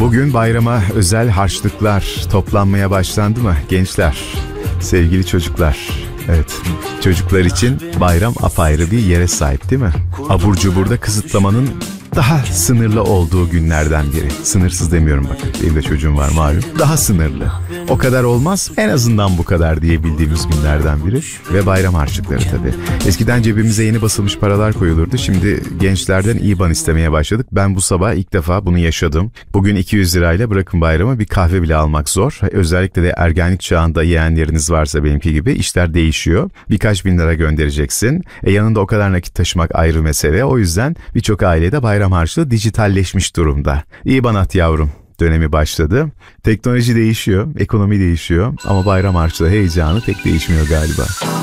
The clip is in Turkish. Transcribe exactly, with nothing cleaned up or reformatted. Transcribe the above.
Bugün bayrama özel harçlıklar toplanmaya başlandı mı gençler, sevgili çocuklar? Evet, çocuklar için bayram apayrı bir yere sahip değil mi? Abur cuburda kısıtlamanın daha sınırlı olduğu günlerden biri. Sınırsız demiyorum bakın, benim de çocuğum var malum. Daha sınırlı. O kadar olmaz, en azından bu kadar diyebildiğimiz günlerden biri. Ve bayram harçlıkları tabii. Eskiden cebimize yeni basılmış paralar koyulurdu. Şimdi gençlerden İ B A N istemeye başladık. Ben bu sabah ilk defa bunu yaşadım. Bugün iki yüz lirayla bırakın bayramı, bir kahve bile almak zor. Özellikle de ergenlik çağında yeğenleriniz varsa benimki gibi işler değişiyor. Birkaç bin lira göndereceksin. E yanında o kadar nakit taşımak ayrı mesele. O yüzden birçok ailede bayram harçlığı dijitalleşmiş durumda. İ B A N at yavrum dönemi başladı. Teknoloji değişiyor, ekonomi değişiyor ama bayram harçlığı heyecanı pek değişmiyor galiba.